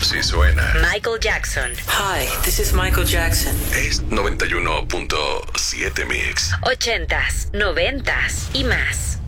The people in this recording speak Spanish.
Así suena. Michael Jackson. Hi, this is Michael Jackson. Es 91.7 Mix. 80s, 90s y más.